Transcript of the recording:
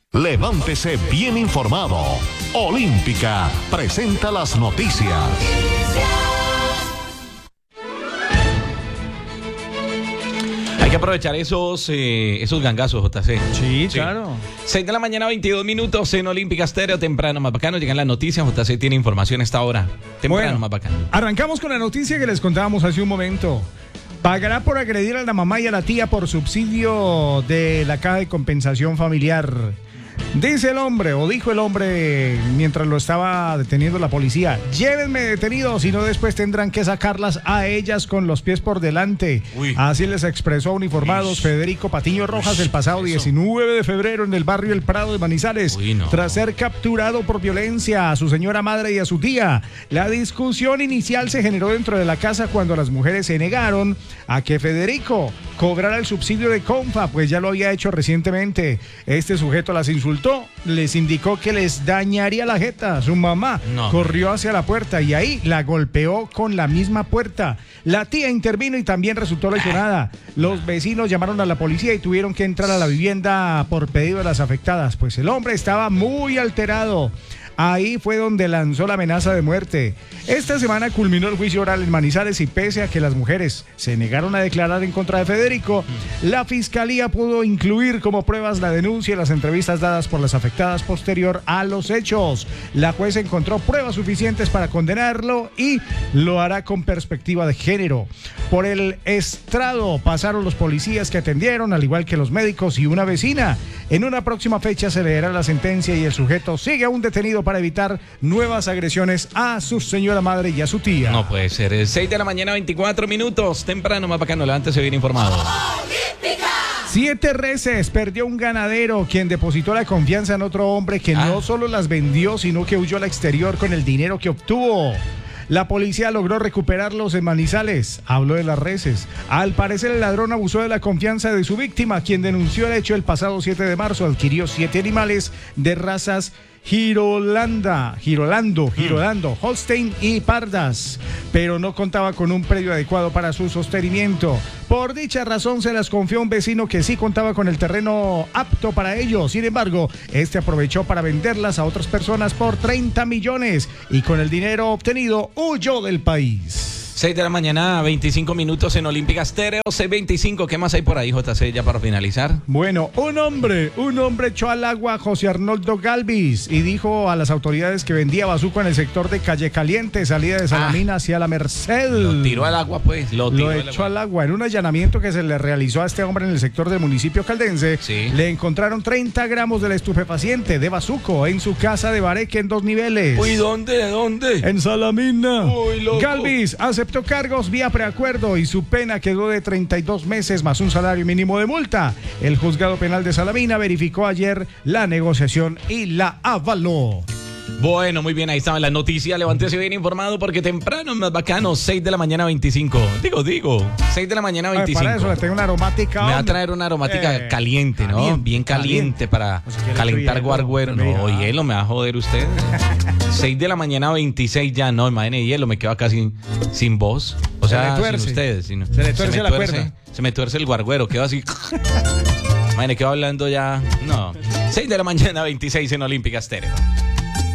Levántese bien informado. Olímpica presenta las noticias. Hay que aprovechar esos gangazos, JC. Sí, claro. 6 de la mañana, 22 minutos en Olímpica Estéreo. Temprano, más bacano. Llegan las noticias. JC tiene información a esta hora. Temprano, más bacano. Arrancamos con la noticia que les contábamos hace un momento. Pagará por agredir a la mamá y a la tía por subsidio de la Caja de Compensación Familiar. Dice el hombre, o dijo el hombre mientras lo estaba deteniendo la policía: llévenme detenido, si no después tendrán que sacarlas a ellas con los pies por delante. Uy. Así les expresó a uniformados Federico Patiño Rojas el pasado 19 de febrero en el barrio El Prado de Manizales, tras ser capturado por violencia a su señora madre y a su tía. La discusión inicial se generó dentro de la casa cuando las mujeres se negaron a que Federico cobrara el subsidio de Confa, pues ya lo había hecho recientemente. Este sujeto las insultó, les indicó que les dañaría la jeta. Su mamá corrió hacia la puerta y ahí la golpeó con la misma puerta. La tía intervino y también resultó lesionada. Los vecinos llamaron a la policía y tuvieron que entrar a la vivienda por pedido de las afectadas, pues el hombre estaba muy alterado. Ahí fue donde lanzó la amenaza de muerte. Esta semana culminó el juicio oral en Manizales y pese a que las mujeres se negaron a declarar en contra de Federico, la fiscalía pudo incluir como pruebas la denuncia y las entrevistas dadas por las afectadas posterior a los hechos. La juez encontró pruebas suficientes para condenarlo y lo hará con perspectiva de género. Por el estrado pasaron los policías que atendieron, al igual que los médicos y una vecina. En una próxima fecha se leerá la sentencia y el sujeto sigue aún detenido para evitar nuevas agresiones a su señora madre y a su tía. No puede ser. 6 de la mañana, 24 minutos. Temprano, más bacano. Levántese bien informado. 7 reses perdió un ganadero, quien depositó la confianza en otro hombre que no solo las vendió, sino que huyó al exterior con el dinero que obtuvo. La policía logró recuperarlos en Manizales. Habló de las reses. Al parecer el ladrón abusó de la confianza de su víctima, quien denunció el hecho el pasado 7 de marzo. Adquirió 7 animales de razas Girolando, Holstein y Pardas, pero no contaba con un predio adecuado para su sostenimiento. Por dicha razón se las confió a un vecino que sí contaba con el terreno apto para ello. Sin embargo, este aprovechó para venderlas a otras personas por 30 millones y con el dinero obtenido huyó del país. 6 de la mañana, 25 minutos en Olímpica Estéreo, 6:25. ¿Qué más hay por ahí, JC, ya para finalizar? Bueno, un hombre echó al agua a José Arnoldo Galvis y dijo a las autoridades que vendía bazuco en el sector de Calle Caliente, salida de Salamina hacia La Merced. Lo tiró al agua, pues. Lo echó al agua. En un allanamiento que se le realizó a este hombre en el sector del municipio caldense, le encontraron 30 gramos del estupefaciente de bazuco en su casa de Bareque en 2 niveles. Uy, ¿dónde? En Salamina. Uy, loco. Galvis aceptó cargos vía preacuerdo y su pena quedó de 32 meses más un salario mínimo de multa. El juzgado penal de Salamina verificó ayer la negociación y la avaló. Bueno, muy bien, ahí estaban las noticias. Levántese bien informado porque temprano es más bacano. 6 de la mañana, 25. Digo. 6 de la mañana, 25. Para eso le tengo una aromática. Me va a traer una aromática caliente, ¿no? Bien caliente para calentar guarguero. No, hielo, me va a joder usted. 6 de la mañana, 26 ya. No, imagínate, hielo, me quedo acá sin voz. O sea, sin ustedes. Se le tuerce la cuerda. Se me tuerce el guarguero, quedo así. Imagínate, quedo hablando ya. No. 6 de la mañana, 26 en Olímpica Estéreo.